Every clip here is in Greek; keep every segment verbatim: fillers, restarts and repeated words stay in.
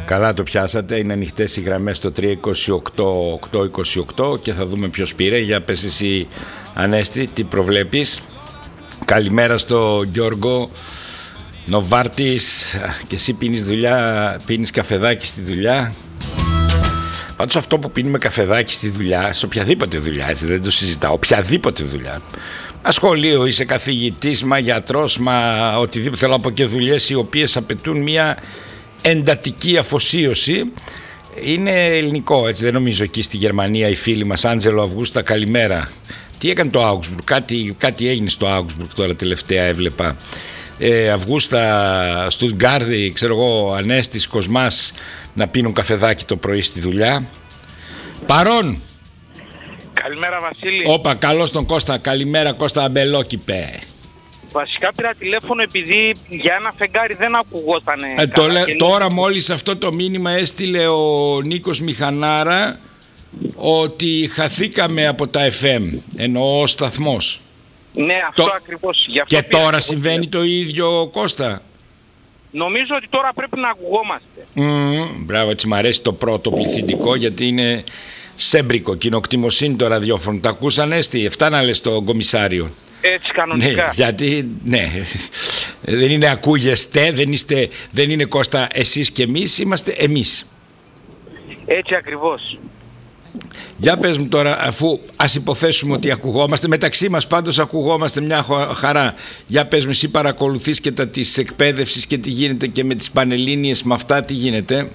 Καλά το πιάσατε, είναι ανοιχτές οι γραμμές στο τρία είκοσι οκτώ οκτώ είκοσι οκτώ και θα δούμε ποιος πήρε. Για πες εσύ, Ανέστη, τι προβλέπεις? Καλημέρα στο Γιώργο Νοβάρτης. Και εσύ πίνεις δουλειά, πίνεις καφεδάκι στη δουλειά? Πάντως αυτό που πίνουμε καφεδάκι στη δουλειά, σε οποιαδήποτε δουλειά, έτσι δεν το συζητάω, οποιαδήποτε δουλειά, μα σχολείο, είσαι καθηγητής, μα γιατρός, μα οτιδήποτε, θέλω να πω, και δουλειές οι οποίες απαιτούν μια εντατική αφοσίωση, είναι ελληνικό, έτσι δεν νομίζω εκεί στη Γερμανία οι φίλοι μας. Άντζελο Αυγούστα, καλημέρα. Τι έκανε το Augsburg? Κάτι, κάτι έγινε στο Augsburg τώρα τελευταία, έβλεπα. Ε, Αυγούστα, Στουτγκάρδη, ξέρω εγώ, Ανέστης, Κοσμάς να πίνουν καφεδάκι το πρωί στη δουλειά. Παρόν. Καλημέρα, Βασίλη. Όπα, καλώς τον Κώστα. Καλημέρα, Κώστα Αμπελόκηπε. Βασικά πήρα τηλέφωνο επειδή για ένα φεγγάρι δεν ακουγότανε. Ε, το λέ, τώρα μόλις αυτό το μήνυμα έστειλε ο Νίκος Μηχανάρα, ότι χαθήκαμε από τα εφ εμ, εννοώ ο σταθμός. Ναι, αυτό το... ακριβώς. Γι' αυτό και πήρα τώρα το συμβαίνει το ίδιο, Κώστα? Νομίζω ότι τώρα πρέπει να ακουγόμαστε. Mm, μπράβο, έτσι μ' αρέσει το πρώτο πληθυντικό, γιατί είναι σέμπρικο, κοινοκτημοσύνη το ραδιόφωνο. Τα ακούς, Ανέστη? Αυτά να λες τον κομισάριο. Έτσι κανονικά. Ναι, γιατί ναι, δεν είναι ακούγεστε, δεν, είστε, δεν είναι, Κώστα, εσείς και εμείς, είμαστε εμείς. Έτσι ακριβώς. Για πες μου τώρα, αφού ας υποθέσουμε ότι ακουγόμαστε, μεταξύ μας πάντως ακουγόμαστε μια χαρά. Για πες μου, εσύ παρακολουθείς και τα της εκπαίδευσης και τι γίνεται και με τις πανελλήνιες, με αυτά τι γίνεται?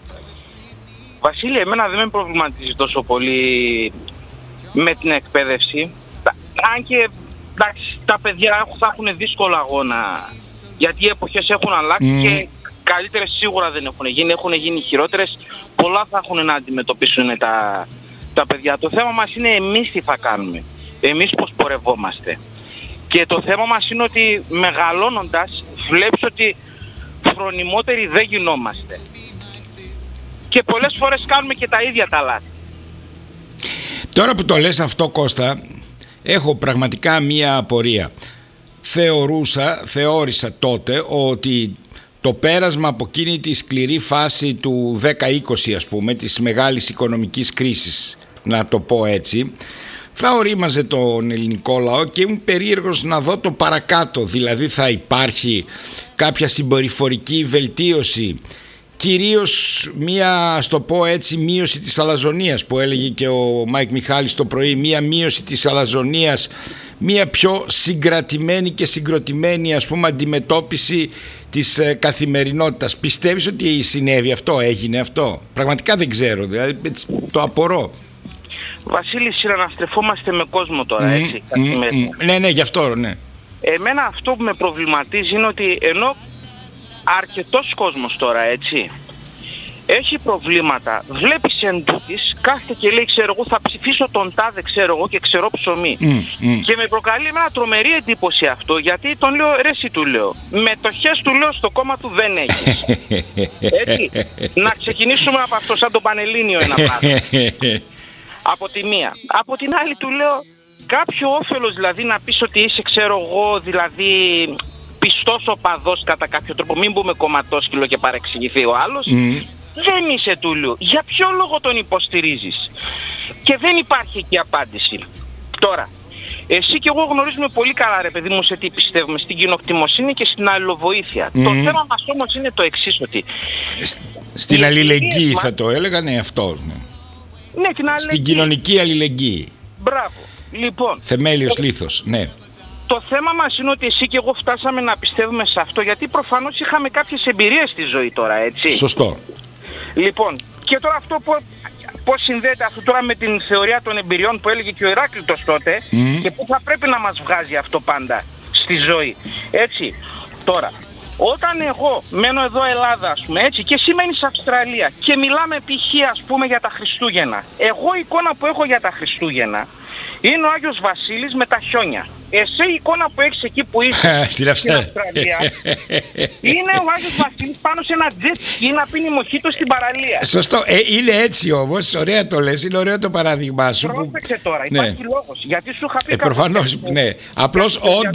Βασίλη, εμένα δεν με προβληματίζει τόσο πολύ με την εκπαίδευση. Αν και εντάξει, τα παιδιά θα έχουν δύσκολο αγώνα, γιατί οι εποχές έχουν αλλάξει mm. και καλύτερες σίγουρα δεν έχουν γίνει, έχουν γίνει χειρότερες. Πολλά θα έχουν να αντιμετωπίσουν τα, τα παιδιά. Το θέμα μας είναι εμείς τι θα κάνουμε, εμείς πώς πορευόμαστε. Και το θέμα μας είναι ότι μεγαλώνοντας βλέπεις ότι φρονιμότεροι δεν γινόμαστε. Και πολλές φορές κάνουμε και τα ίδια τα λάθη. Τώρα που το λες αυτό, Κώστα, έχω πραγματικά μία απορία. Θεωρούσα, θεώρησα τότε ότι το πέρασμα από εκείνη τη σκληρή φάση του δέκα είκοσι, ας πούμε, της μεγάλης οικονομικής κρίσης, να το πω έτσι, θα ορίμαζε τον ελληνικό λαό και ήμουν περίεργος να δω το παρακάτω. Δηλαδή θα υπάρχει κάποια συμπεριφορική βελτίωση, κυρίως μία, ας το πω έτσι, μείωση της αλαζονίας που έλεγε και ο Μάικ Μιχάλης το πρωί, μία μείωση της αλαζονίας, μία πιο συγκρατημένη και συγκροτημένη, ας πούμε, αντιμετώπιση της ε, καθημερινότητας. Πιστεύεις ότι συνέβη αυτό, έγινε αυτό? Πραγματικά δεν ξέρω, δηλαδή το απορώ. Βασίλη, συναναστρεφόμαστε με κόσμο τώρα, mm, έτσι, mm, mm, ναι, ναι, γι' αυτό, ναι. Εμένα αυτό που με προβληματίζει είναι ότι ενώ αρκετός κόσμος τώρα, έτσι, έχει προβλήματα, βλέπεις εν τούτης, κάθεται και λέει, ξέρω εγώ, θα ψηφίσω τον τάδε, ξέρω εγώ, και ξέρω ψωμί. Mm, mm. Και με προκαλεί μια τρομερή εντύπωση αυτό, γιατί τον λέω, ρε εσύ, του λέω, μετοχές, του λέω, στο κόμμα του δεν έχει. Έτσι, να ξεκινήσουμε από αυτό, σαν το Πανελλήνιο ένα πράγμα. Από τη μία. Από την άλλη του λέω, κάποιο όφελος δηλαδή να πεις ότι είσαι, ξέρω εγώ, δηλαδή πιστός οπαδός κατά κάποιο τρόπο, μην πούμε κομματόσκυλο και παρεξηγηθεί ο άλλος, mm. δεν είσαι, του λέω. Για ποιο λόγο τον υποστηρίζεις? Και δεν υπάρχει εκεί απάντηση. Τώρα, εσύ και εγώ γνωρίζουμε πολύ καλά, ρε παιδί μου, σε τι πιστεύουμε, στην κοινοκτημοσύνη και στην αλληλοβοήθεια. Mm. Το θέμα μας όμως είναι το εξής, ότι στην αλληλεγγύη μας, θα το έλεγα, ναι, αυτό. Ναι, ναι, την αλληλεγγύη. Στην κοινωνική αλληλεγγύη. Μπράβο. Λοιπόν, θεμέλιος λίθος, ναι. Το θέμα μας είναι ότι εσύ και εγώ φτάσαμε να πιστεύουμε σε αυτό, γιατί προφανώς είχαμε κάποιες εμπειρίες στη ζωή τώρα, έτσι. Σωστό. Λοιπόν, και τώρα αυτό που, πώς συνδέεται αυτό τώρα με την θεωρία των εμπειριών που έλεγε και ο Ηράκλειτος τότε, mm. και που θα πρέπει να μας βγάζει αυτό πάντα στη ζωή. Έτσι, τώρα, όταν εγώ μένω εδώ Ελλάδα, ας πούμε, έτσι, και εσύ μένεις Αυστραλία και μιλάμε π.χ. ας πούμε για τα Χριστούγεννα. Εγώ η εικόνα που έχω για τα Χριστούγεννα είναι ο Άγιος Βασίλης με τα χιόνια. Εσύ η εικόνα που έχεις εκεί που είσαι στην Αυστραλία είναι ο Άγιος Βασίλης πάνω σε ένα jet ski να πίνει μοχίτο στην παραλία. Σωστό, ε, είναι έτσι όμως, ωραία το λες, είναι ωραίο το παράδειγμα σου. Πρόσεξε τώρα, ναι. υπάρχει λόγος, γιατί σου είχα πει ε, προφανώς, ναι, απλώς όντως